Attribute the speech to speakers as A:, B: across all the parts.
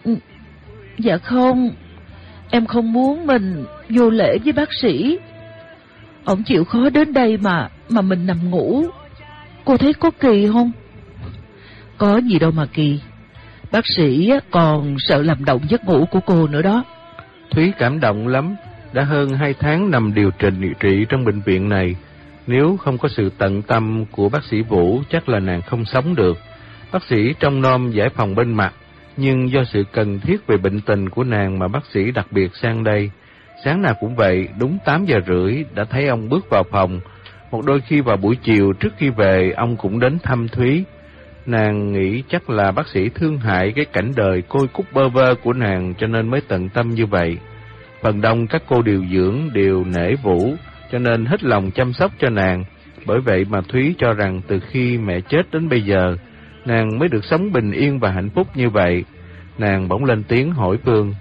A: Dạ không, em không muốn mình vô lễ với bác sĩ. Ổng chịu khó đến đây mà mình nằm ngủ. Cô thấy có kỳ không? Có gì đâu mà kỳ. Bác sĩ còn sợ làm động giấc ngủ của cô nữa đó.
B: Thúy cảm động lắm. Đã hơn 2 tháng nằm điều trị trong bệnh viện này. Nếu không có sự tận tâm của bác sĩ Vũ, chắc là nàng không sống được. Bác sĩ trông nom giải phòng bên mặt, nhưng do sự cần thiết về bệnh tình của nàng mà bác sĩ đặc biệt sang đây. Sáng nào cũng vậy, đúng 8 giờ rưỡi đã thấy ông bước vào phòng. Một đôi khi vào buổi chiều trước khi về, ông cũng đến thăm Thúy. Nàng nghĩ chắc là bác sĩ thương hại cái cảnh đời côi cút bơ vơ của nàng cho nên mới tận tâm như vậy. Phần đông các cô điều dưỡng đều nể Vũ, cho nên hết lòng chăm sóc cho nàng. Bởi vậy mà Thúy cho rằng từ khi mẹ chết đến bây giờ, nàng mới được sống bình yên và hạnh phúc như vậy. Nàng bỗng lên tiếng hỏi Phương.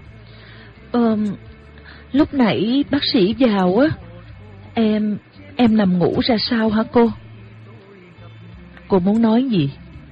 A: Lúc nãy bác sĩ vào á, em nằm ngủ ra sao hả cô? Cô muốn nói gì?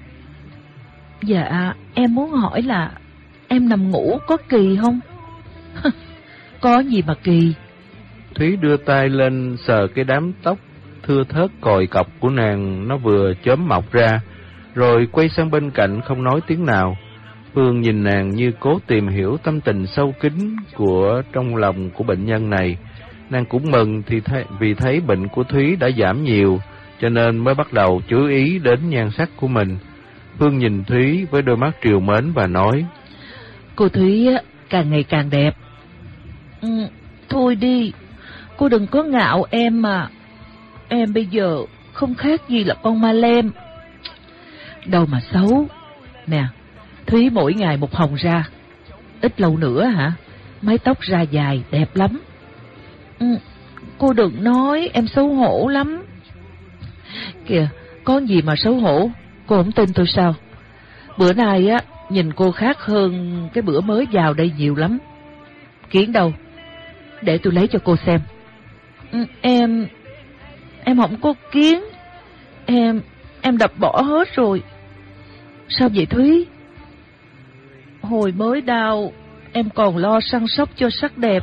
A: Dạ, em muốn hỏi là em nằm ngủ có kỳ không? Có gì mà kỳ.
B: Thúy đưa tay lên sờ cái đám tóc thưa thớt còi cọc của nàng, nó vừa chớm mọc ra, rồi quay sang bên cạnh không nói tiếng nào. Phương nhìn nàng như cố tìm hiểu tâm tình sâu kín của trong lòng của bệnh nhân này. Nàng cũng mừng vì thấy bệnh của Thúy đã giảm nhiều, cho nên mới bắt đầu chú ý đến nhan sắc của mình. Phương nhìn Thúy với đôi mắt trìu mến và nói:
A: Cô Thúy càng ngày càng đẹp. Thôi đi, cô đừng có ngạo em mà. Em bây giờ không khác gì là con ma lem. Đâu mà xấu. Nè, Thúy mỗi ngày một hồng ra. Ít lâu nữa hả, mái tóc ra dài đẹp lắm. Cô đừng nói, em xấu hổ lắm. Kìa, có gì mà xấu hổ, cô không tin tôi sao? Bữa nay á, nhìn cô khác hơn cái bữa mới vào đây nhiều lắm. Kiến đâu? Để tôi lấy cho cô xem. Em không có kiến. Em đập bỏ hết rồi. Sao vậy Thúy? Hồi mới đau, em còn lo săn sóc cho sắc đẹp.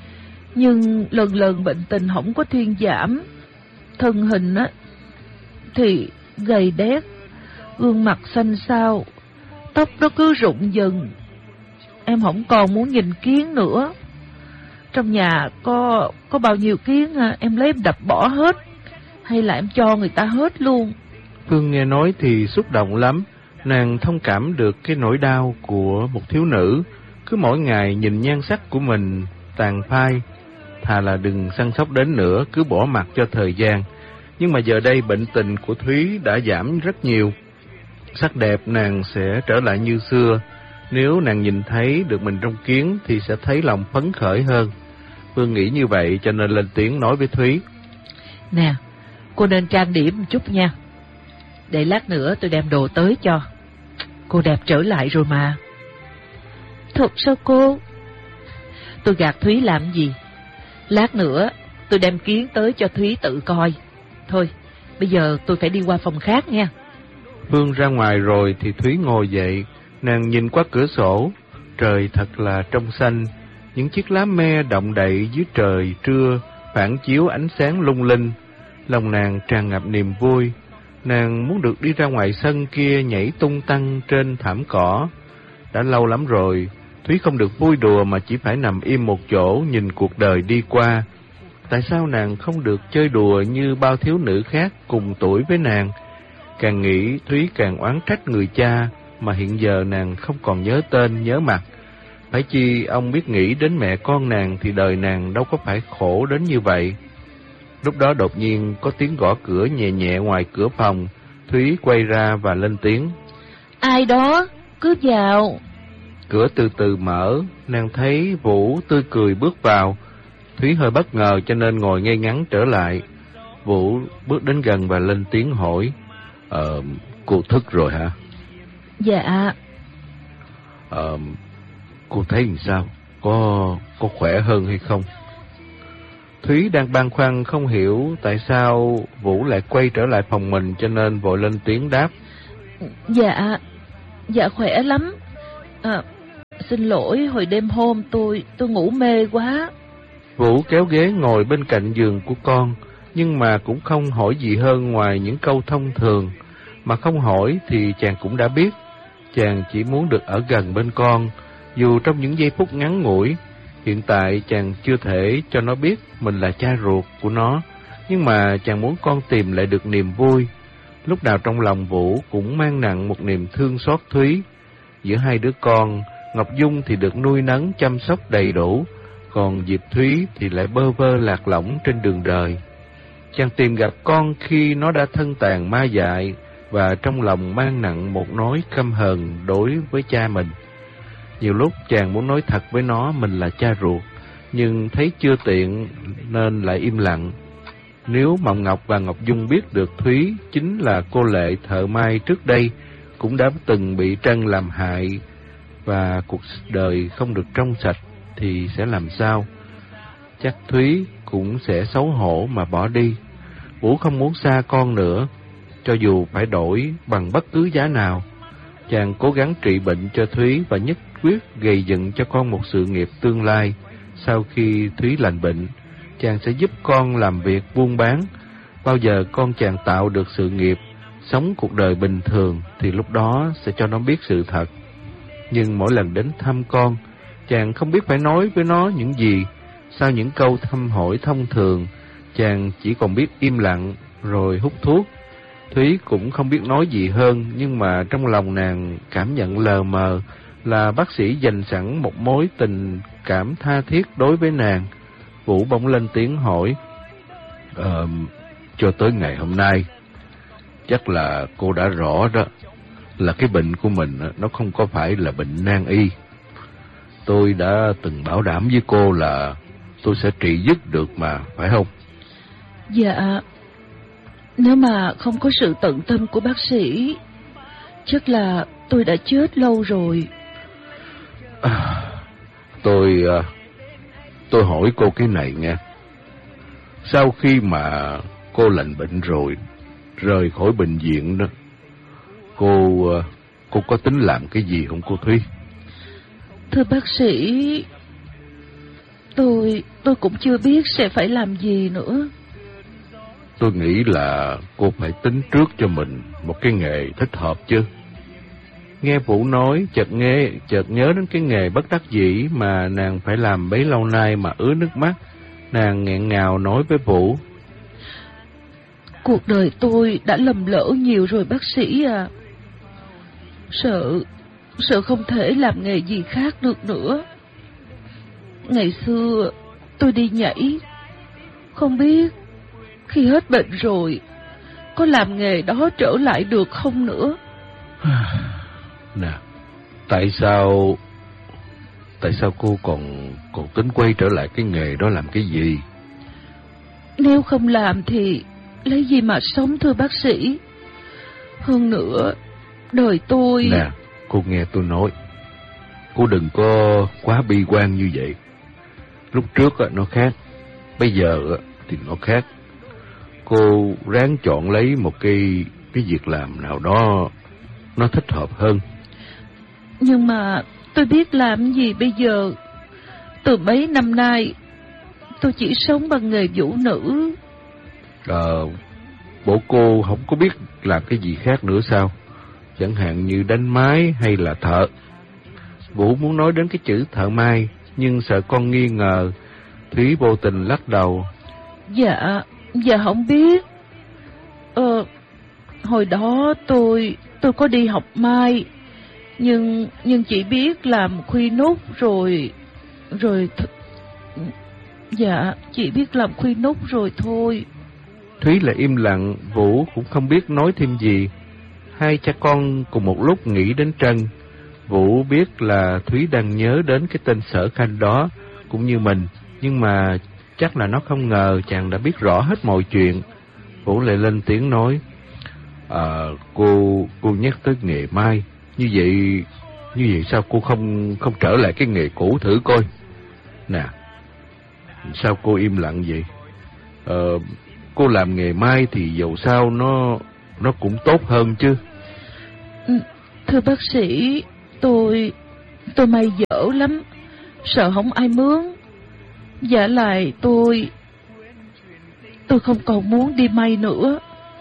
A: Nhưng lần lần bệnh tình không có thuyên giảm. Thân hình á thì gầy đét, gương mặt xanh xao, tóc nó cứ rụng dần. Em không còn muốn nhìn kiến nữa. Trong nhà có bao nhiêu kiến em lấy em đập bỏ hết, hay là em cho người ta hết luôn?
B: Phương nghe nói thì xúc động lắm. Nàng thông cảm được cái nỗi đau của một thiếu nữ, cứ mỗi ngày nhìn nhan sắc của mình tàn phai, thà là đừng săn sóc đến nữa, cứ bỏ mặc cho thời gian. Nhưng mà giờ đây bệnh tình của Thúy đã giảm rất nhiều, sắc đẹp nàng sẽ trở lại như xưa. Nếu nàng nhìn thấy được mình trong kiến thì sẽ thấy lòng phấn khởi hơn. Phương nghĩ như vậy cho nên lên tiếng nói với Thúy:
A: Nè, cô nên trang điểm một chút nha. Để lát nữa tôi đem đồ tới cho. Cô đẹp trở lại rồi mà. Thật sao cô? Tôi gạt Thúy làm gì? Lát nữa tôi đem kiến tới cho Thúy tự coi. Thôi, bây giờ tôi phải đi qua phòng khác nha.
B: Phương ra ngoài rồi thì Thúy ngồi dậy. Nàng nhìn qua cửa sổ. Trời thật là trong xanh. Những chiếc lá me động đậy dưới trời trưa phản chiếu ánh sáng lung linh. Lòng nàng tràn ngập niềm vui. Nàng muốn được đi ra ngoài sân kia nhảy tung tăng trên thảm cỏ. Đã lâu lắm rồi Thúy không được vui đùa mà chỉ phải nằm im một chỗ nhìn cuộc đời đi qua. Tại sao nàng không được chơi đùa như bao thiếu nữ khác cùng tuổi với nàng? Càng nghĩ Thúy càng oán trách người cha mà hiện giờ nàng không còn nhớ tên nhớ mặt. Phải chi ông biết nghĩ đến mẹ con nàng thì đời nàng đâu có phải khổ đến như vậy. Lúc đó đột nhiên có tiếng gõ cửa nhẹ nhẹ ngoài cửa phòng. Thúy quay ra và lên tiếng:
A: Ai đó? Cứ vào.
B: Cửa từ từ mở. Nàng thấy Vũ tươi cười bước vào. Thúy hơi bất ngờ cho nên ngồi ngay ngắn trở lại. Vũ bước đến gần và lên tiếng hỏi: Cô thức rồi hả?
A: Dạ.
B: Cô thấy làm sao? Có khỏe hơn hay không? Thúy đang băn khoăn không hiểu tại sao Vũ lại quay trở lại phòng mình cho nên vội lên tiếng đáp:
A: Dạ khỏe lắm. xin lỗi, hồi đêm hôm tôi ngủ mê quá.
B: Vũ kéo ghế ngồi bên cạnh giường của con, nhưng mà cũng không hỏi gì hơn ngoài những câu thông thường. Mà không hỏi thì chàng cũng đã biết. Chàng chỉ muốn được ở gần bên con, dù trong những giây phút ngắn ngủi. Hiện tại chàng chưa thể cho nó biết mình là cha ruột của nó, nhưng mà chàng muốn con tìm lại được niềm vui. Lúc nào trong lòng Vũ cũng mang nặng một niềm thương xót Thúy. Giữa hai đứa con, Ngọc Dung thì được nuôi nấng chăm sóc đầy đủ, còn Diệp Thúy thì lại bơ vơ lạc lõng trên đường đời. Chàng tìm gặp con khi nó đã thân tàn ma dại và trong lòng mang nặng một nỗi căm hờn đối với cha mình. Nhiều lúc chàng muốn nói thật với nó mình là cha ruột, nhưng thấy chưa tiện nên lại im lặng. Nếu Mộng Ngọc và Ngọc Dung biết được Thúy chính là cô Lệ thợ may trước đây cũng đã từng bị Trân làm hại và cuộc đời không được trong sạch thì sẽ làm sao? Chắc Thúy cũng sẽ xấu hổ mà bỏ đi. Vũ không muốn xa con nữa, cho dù phải đổi bằng bất cứ giá nào. Chàng cố gắng trị bệnh cho Thúy và nhất quyết gây dựng cho con một sự nghiệp tương lai. Sau khi Thúy lành bệnh, chàng sẽ giúp con làm việc buôn bán. Bao giờ con chàng tạo được sự nghiệp, sống cuộc đời bình thường thì lúc đó sẽ cho nó biết sự thật. Nhưng mỗi lần đến thăm con, chàng không biết phải nói với nó những gì. Sau những câu thăm hỏi thông thường, chàng chỉ còn biết im lặng rồi hút thuốc. Thúy cũng không biết nói gì hơn, nhưng mà trong lòng nàng cảm nhận lờ mờ là bác sĩ dành sẵn một mối tình cảm tha thiết đối với nàng. Vũ bỗng lên tiếng hỏi, cho tới ngày hôm nay, chắc là cô đã rõ đó, là cái bệnh của mình nó không có phải là bệnh nan y. Tôi đã từng bảo đảm với cô là tôi sẽ trị dứt được mà, phải không?
A: Dạ, nếu mà không có sự tận tâm của bác sĩ, chắc là tôi đã chết lâu rồi.
B: Tôi hỏi cô cái này nghe. Sau khi mà cô lành bệnh rồi, rời khỏi bệnh viện đó, cô có tính làm cái gì không cô Thúy?
A: Thưa bác sĩ, tôi cũng chưa biết sẽ phải làm gì nữa.
B: Tôi nghĩ là cô phải tính trước cho mình một cái nghề thích hợp chứ. Nghe Vũ nói, chợt nhớ đến cái nghề bất đắc dĩ mà nàng phải làm bấy lâu nay mà ứa nước mắt. Nàng nghẹn ngào nói với Vũ,
A: cuộc đời tôi đã lầm lỡ nhiều rồi bác sĩ à. Sợ không thể làm nghề gì khác được nữa. Ngày xưa tôi đi nhảy, không biết khi hết bệnh rồi có làm nghề đó trở lại được không nữa.
B: Nè, tại sao cô còn tính quay trở lại cái nghề đó làm cái gì?
A: Nếu không làm thì lấy gì mà sống thưa bác sĩ? Hơn nữa, đời tôi...
B: Nè, cô nghe tôi nói, cô đừng có quá bi quan như vậy. Lúc trước nó khác, bây giờ thì nó khác. Cô ráng chọn lấy một cái việc làm nào đó nó thích hợp hơn.
A: Nhưng mà tôi biết làm gì bây giờ? Từ mấy năm nay tôi chỉ sống bằng nghề vũ nữ.
B: Bộ cô không có biết làm cái gì khác nữa sao? Chẳng hạn như đánh máy hay là thợ. Vũ muốn nói đến cái chữ thợ may, nhưng sợ con nghi ngờ. Thúy vô tình lắc đầu.
A: Dạ không biết. Hồi đó tôi có đi học may, nhưng chỉ biết làm khuy nút rồi dạ, chỉ biết làm khuy nút rồi thôi.
B: Thúy lại im lặng, Vũ cũng không biết nói thêm gì. Hai cha con cùng một lúc nghĩ đến Trân. Vũ biết là Thúy đang nhớ đến cái tên Sở Khanh đó, cũng như mình, nhưng mà chắc là nó không ngờ chàng đã biết rõ hết mọi chuyện. Vũ lại lên tiếng nói, cô nhắc tới nghề may, như vậy sao cô không trở lại cái nghề cũ thử coi? Nè, sao cô im lặng vậy? Cô làm nghề may thì dầu sao nó cũng tốt hơn chứ.
A: Thưa bác sĩ, tôi tôi may dở lắm, sợ không ai mướn. Vả lại tôi không còn muốn đi may nữa,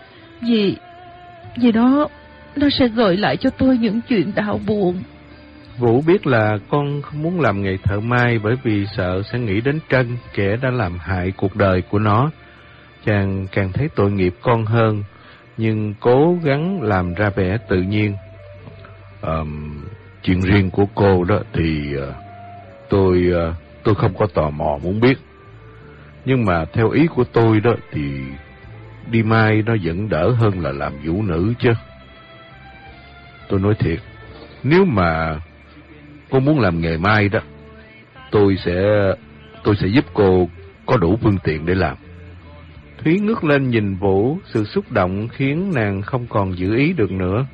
A: vì nó sẽ gợi lại cho tôi những chuyện đau buồn.
B: Vũ biết là con không muốn làm nghề thợ may bởi vì sợ sẽ nghĩ đến Trân, kẻ đã làm hại cuộc đời của nó. Chàng càng thấy tội nghiệp con hơn, nhưng cố gắng làm ra vẻ tự nhiên. Chuyện riêng của cô đó thì tôi không có tò mò muốn biết. Nhưng mà theo ý của tôi đó thì đi may nó vẫn đỡ hơn là làm vũ nữ chứ. Tôi nói thiệt, nếu mà cô muốn làm nghề may đó, tôi sẽ giúp cô có đủ phương tiện để làm. Thúy ngước lên nhìn Vũ, sự xúc động khiến nàng không còn giữ ý được nữa.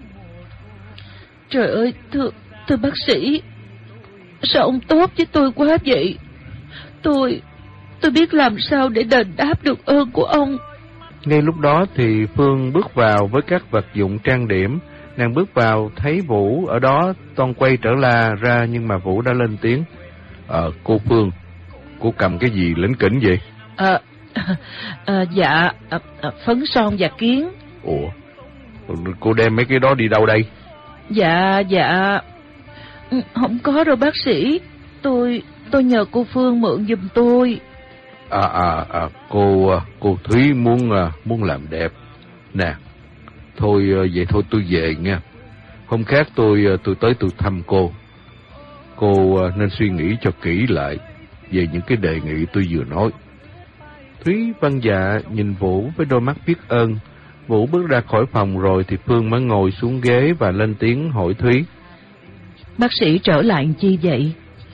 A: Trời ơi, thưa bác sĩ, sao ông tốt với tôi quá vậy? Tôi biết làm sao để đền đáp được ơn của ông.
B: Ngay lúc đó thì Phương bước vào với các vật dụng trang điểm. Nàng bước vào thấy Vũ ở đó, toan quay trở ra nhưng mà Vũ đã lên tiếng. Cô Phương, cô cầm cái gì lỉnh kỉnh vậy?
A: Dạ, phấn son và kiến.
B: Ủa, cô đem mấy cái đó đi đâu đây?
A: Dạ, không có đâu bác sĩ. Tôi nhờ cô Phương mượn giùm tôi.
B: Cô Thúy muốn làm đẹp. Nè, vậy thôi tôi về nha. Hôm khác tôi tới tôi thăm cô. Cô nên suy nghĩ cho kỹ lại về những cái đề nghị tôi vừa nói. Thúy vâng dạ nhìn Vũ với đôi mắt biết ơn. Vũ bước ra khỏi phòng rồi thì Phương mới ngồi xuống ghế và lên tiếng hỏi Thúy.
A: Bác sĩ trở lại chi vậy?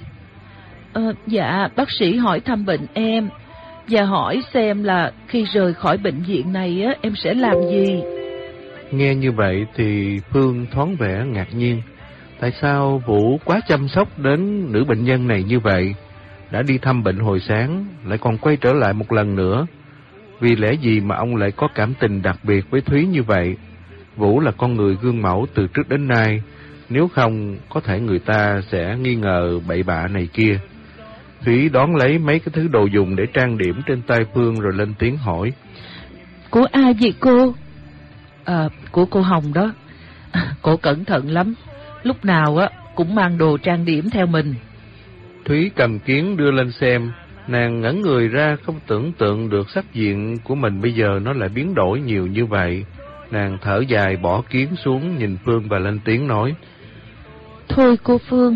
A: Dạ, bác sĩ hỏi thăm bệnh em và hỏi xem là khi rời khỏi bệnh viện này á, em sẽ làm gì.
B: Nghe như vậy thì Phương thoáng vẻ ngạc nhiên. Tại sao Vũ quá chăm sóc đến nữ bệnh nhân này như vậy? Đã đi thăm bệnh hồi sáng, lại còn quay trở lại một lần nữa. Vì lẽ gì mà ông lại có cảm tình đặc biệt với Thúy như vậy? Vũ là con người gương mẫu từ trước đến nay, nếu không có thể người ta sẽ nghi ngờ bậy bạ này kia. Thúy đón lấy mấy cái thứ đồ dùng để trang điểm trên tay Phương rồi lên tiếng hỏi.
A: Của ai vậy cô? Của cô Hồng đó. Cô cẩn thận lắm, lúc nào á cũng mang đồ trang điểm theo mình.
B: Thúy cầm kiến đưa lên xem. Nàng ngẩn người ra, không tưởng tượng được sắc diện của mình bây giờ nó lại biến đổi nhiều như vậy. Nàng thở dài bỏ kiến xuống nhìn Phương và lên tiếng nói.
A: Thôi cô Phương,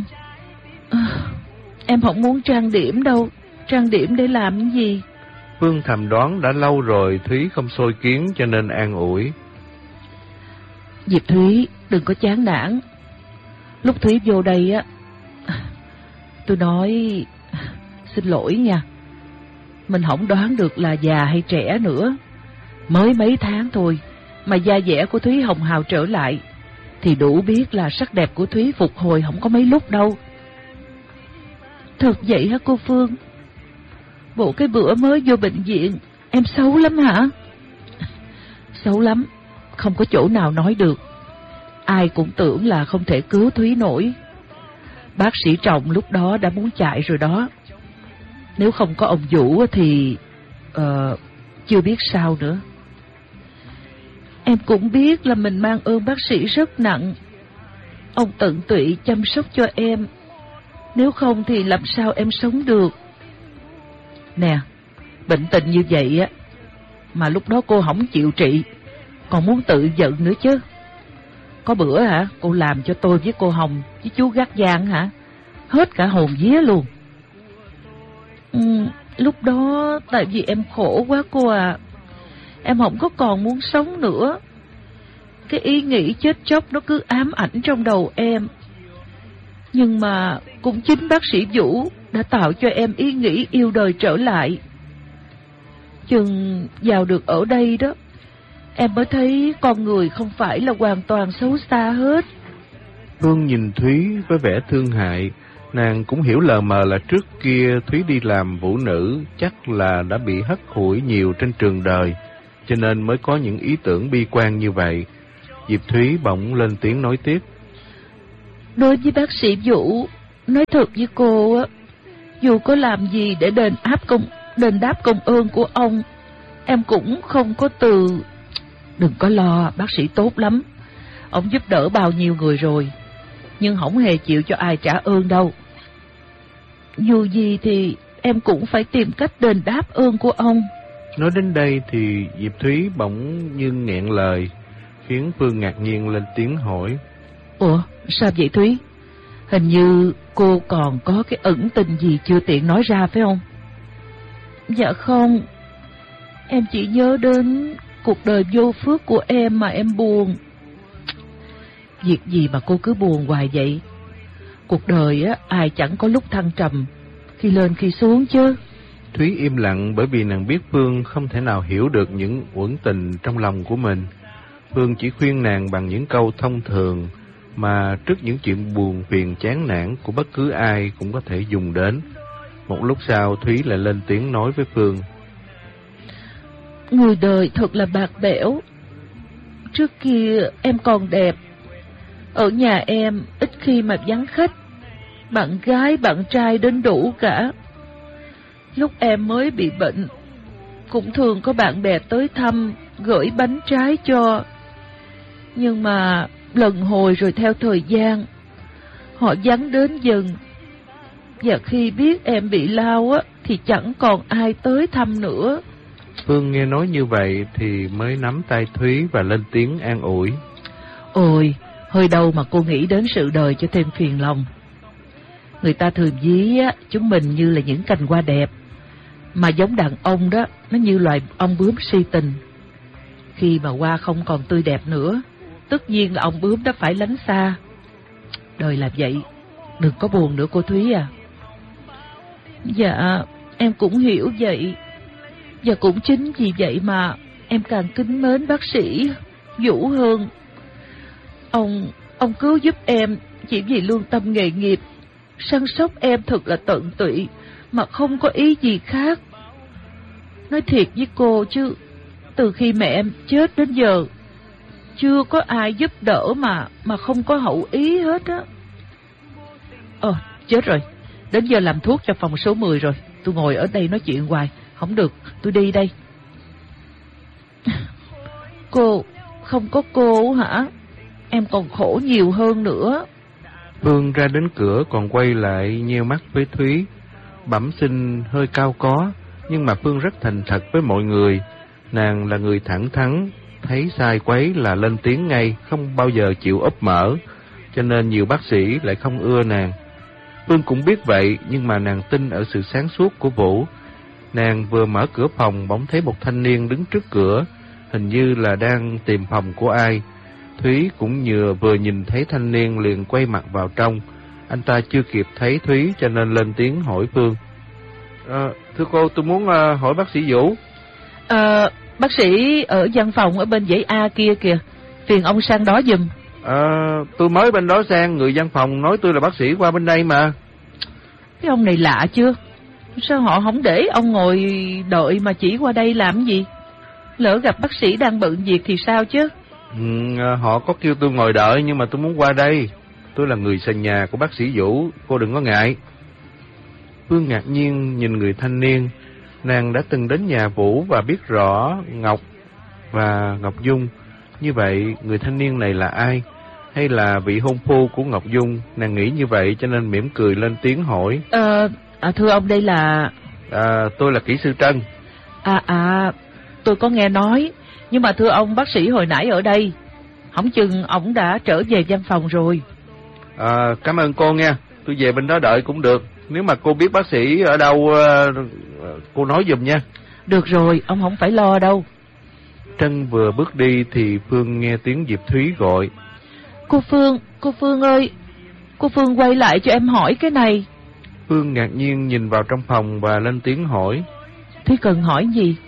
A: em không muốn trang điểm đâu. Trang điểm để làm cái gì?
B: Phương thầm đoán đã lâu rồi Thúy không soi kiến cho nên an ủi.
A: Diệp Thúy, đừng có chán nản. Lúc Thúy vô đây á, tôi nói xin lỗi nha. Mình không đoán được là già hay trẻ nữa. Mới mấy tháng thôi mà da dẻ của Thúy hồng hào trở lại, thì đủ biết là sắc đẹp của Thúy phục hồi không có mấy lúc đâu. Thật vậy hả cô Phương? Bộ cái bữa mới vô bệnh viện em xấu lắm hả? Xấu lắm, không có chỗ nào nói được. Ai cũng tưởng là không thể cứu Thúy nổi. Bác sĩ Trọng lúc đó đã muốn chạy rồi đó. Nếu không có ông Vũ thì chưa biết sao nữa. Em cũng biết là mình mang ơn bác sĩ rất nặng. Ông tận tụy chăm sóc cho em, nếu không thì làm sao em sống được. Nè, bệnh tình như vậy á mà lúc đó cô không chịu trị, còn muốn tự giận nữa chứ. Có bữa hả, cô làm cho tôi với cô Hồng với chú Gác Giang hả, hết cả hồn vía luôn. Lúc đó tại vì em khổ quá cô à. Em không có còn muốn sống nữa. Cái ý nghĩ chết chóc nó cứ ám ảnh trong đầu em. Nhưng mà cũng chính bác sĩ Vũ đã tạo cho em ý nghĩ yêu đời trở lại. Chừng vào được ở đây đó, em mới thấy con người không phải là hoàn toàn xấu xa hết.
B: Phương nhìn Thúy với vẻ thương hại. Nàng cũng hiểu lờ mờ là trước kia Thúy đi làm vũ nữ chắc là đã bị hất hủi nhiều trên trường đời, cho nên mới có những ý tưởng bi quan như vậy. Diệp Thúy bỗng lên tiếng nói tiếp.
A: Đối với bác sĩ Vũ, nói thật với cô á, dù có làm gì để đền đáp công ơn của ông, em cũng không có từ. Đừng có lo, bác sĩ tốt lắm. Ông giúp đỡ bao nhiêu người rồi, nhưng không hề chịu cho ai trả ơn đâu. Dù gì thì em cũng phải tìm cách đền đáp ơn của ông.
B: Nói đến đây thì Diệp Thúy bỗng như nghẹn lời, khiến Phương ngạc nhiên lên tiếng hỏi.
A: Ủa, sao vậy Thúy? Hình như cô còn có cái ẩn tình gì chưa tiện nói ra phải không? Dạ không, em chỉ nhớ đến cuộc đời vô phước của em mà em buồn. Việc gì mà cô cứ buồn hoài vậy? Cuộc đời á, ai chẳng có lúc thăng trầm, khi lên khi xuống chứ.
B: Thúy im lặng bởi vì nàng biết Phương không thể nào hiểu được những uẩn tình trong lòng của mình. Phương chỉ khuyên nàng bằng những câu thông thường mà trước những chuyện buồn phiền chán nản của bất cứ ai cũng có thể dùng đến. Một lúc sau Thúy lại lên tiếng nói với Phương.
A: Người đời thật là bạc bẽo. Trước kia em còn đẹp, ở nhà em ít khi mà vắng khách, bạn gái bạn trai đến đủ cả. Lúc em mới bị bệnh, cũng thường có bạn bè tới thăm, gửi bánh trái cho. Nhưng mà lần hồi rồi theo thời gian, họ vắng đến dần. Và khi biết em bị lao á, thì chẳng còn ai tới thăm nữa.
B: Phương nghe nói như vậy thì mới nắm tay Thúy và lên tiếng an ủi.
A: Ôi, hơi đâu mà cô nghĩ đến sự đời cho thêm phiền lòng. Người ta thường ví á, chúng mình như là những cành hoa đẹp, mà giống đàn ông đó, nó như loài ong bướm si tình. Khi mà hoa không còn tươi đẹp nữa, tất nhiên là ong bướm đó phải lánh xa. Đời là vậy, đừng có buồn nữa cô Thúy à. Dạ, em cũng hiểu vậy. Và cũng chính vì vậy mà em càng kính mến bác sĩ Vũ hơn. Ông cứu giúp em chỉ vì lương tâm nghề nghiệp, săn sóc em thật là tận tụy mà không có ý gì khác. Nói thiệt với cô chứ, từ khi mẹ em chết đến giờ, chưa có ai giúp đỡ mà không có hậu ý hết á. Chết rồi, đến giờ làm thuốc cho phòng số 10 rồi. Tôi ngồi ở đây nói chuyện hoài, không được, tôi đi đây. Cô, không có cô hả? Em còn khổ nhiều hơn nữa.
B: Phương ra đến cửa còn quay lại nheo mắt với Thúy. Bẩm sinh hơi cao có, nhưng mà Phương rất thành thật với mọi người. Nàng là người thẳng thắn, thấy sai quấy là lên tiếng ngay, không bao giờ chịu úp mở, cho nên nhiều bác sĩ lại không ưa nàng. Phương cũng biết vậy, nhưng mà nàng tin ở sự sáng suốt của Vũ. Nàng vừa mở cửa phòng bỗng thấy một thanh niên đứng trước cửa, hình như là đang tìm phòng của ai. Thúy cũng vừa nhìn thấy thanh niên liền quay mặt vào trong. Anh ta chưa kịp thấy Thúy cho nên lên tiếng hỏi Phương. Thưa cô, tôi muốn hỏi bác sĩ Vũ.
A: Bác sĩ ở văn phòng ở bên dãy A kia kìa, phiền ông sang đó giùm.
B: Tôi mới bên đó sang, người văn phòng nói tôi là bác sĩ qua bên đây mà.
A: Cái ông này lạ chưa? Sao họ không để ông ngồi đợi mà chỉ qua đây làm gì? Lỡ gặp bác sĩ đang bận việc thì sao chứ?
B: Họ có kêu tôi ngồi đợi nhưng mà tôi muốn qua đây. Tôi là người sàn nhà của bác sĩ Vũ, cô đừng có ngại. Phương ngạc nhiên nhìn người thanh niên. Nàng đã từng đến nhà Vũ và biết rõ Ngọc và Ngọc Dung. Như vậy người thanh niên này là ai? Hay là vị hôn phu của Ngọc Dung? Nàng nghĩ như vậy cho nên mỉm cười lên tiếng hỏi.
A: Thưa ông, đây là...
B: Tôi là kỹ sư Trân.
A: Tôi có nghe nói. Nhưng mà thưa ông, bác sĩ hồi nãy ở đây, không chừng ổng đã trở về văn phòng rồi.
B: Cảm ơn cô nha. Tôi về bên đó đợi cũng được. Nếu mà cô biết bác sĩ ở đâu, cô nói giùm nha.
A: Được rồi, ông không phải lo đâu.
B: Trân vừa bước đi thì Phương nghe tiếng Diệp Thúy gọi.
A: Cô Phương ơi, cô Phương quay lại cho em hỏi cái này.
B: Phương ngạc nhiên nhìn vào trong phòng và lên tiếng hỏi.
A: Thúy cần hỏi gì?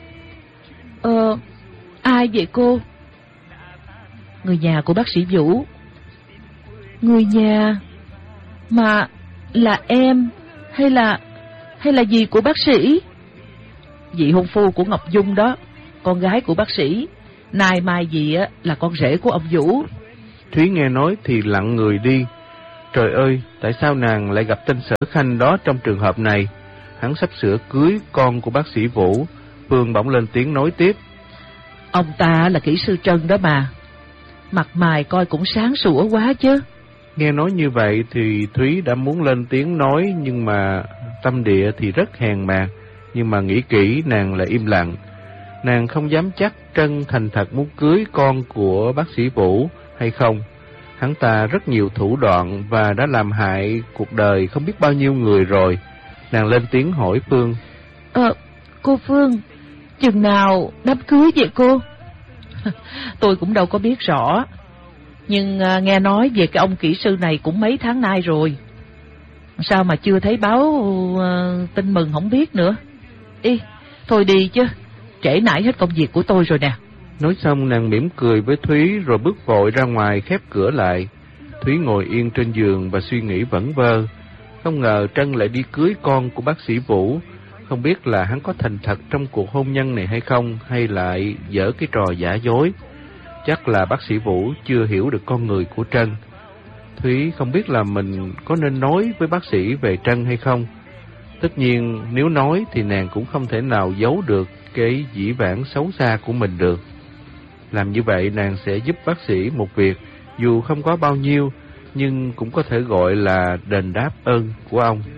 A: Ai vậy cô? Người nhà của bác sĩ Vũ. Người nhà? Mà là em hay là dì của bác sĩ? Dì hôn phu của Ngọc Dung đó, con gái của bác sĩ. Nay mai dì á là con rể của ông Vũ.
B: Thúy nghe nói thì lặng người đi. Trời ơi, tại sao nàng lại gặp tên Sở Khanh đó trong trường hợp này? Hắn sắp sửa cưới con của bác sĩ Vũ. Phương bỗng lên tiếng nói tiếp.
A: Ông ta là kỹ sư Trân đó mà. Mặt mày coi cũng sáng sủa quá chứ.
B: Nghe nói như vậy thì Thúy đã muốn lên tiếng nói, nhưng mà tâm địa thì rất hèn mạt. Nhưng mà nghĩ kỹ nàng lại im lặng. Nàng không dám chắc Trân thành thật muốn cưới con của bác sĩ Vũ hay không. Hắn ta rất nhiều thủ đoạn và đã làm hại cuộc đời không biết bao nhiêu người rồi. Nàng lên tiếng hỏi Phương.
A: Cô Phương, chừng nào đám cưới vậy cô? Tôi cũng đâu có biết rõ. Nhưng nghe nói về cái ông kỹ sư này cũng mấy tháng nay rồi. Sao mà chưa thấy báo tin mừng không biết nữa. Thôi đi chứ, trễ nải hết công việc của tôi rồi nè.
B: Nói xong nàng mỉm cười với Thúy rồi bước vội ra ngoài khép cửa lại. Thúy ngồi yên trên giường và suy nghĩ vẩn vơ. Không ngờ Trân lại đi cưới con của bác sĩ Vũ. Không biết là hắn có thành thật trong cuộc hôn nhân này hay không, hay lại giở cái trò giả dối. Chắc là bác sĩ Vũ chưa hiểu được con người của Trân. Thúy không biết là mình có nên nói với bác sĩ về Trân hay không. Tất nhiên nếu nói thì nàng cũng không thể nào giấu được cái dĩ vãng xấu xa của mình được. Làm như vậy nàng sẽ giúp bác sĩ một việc, dù không có bao nhiêu, nhưng cũng có thể gọi là đền đáp ơn của ông.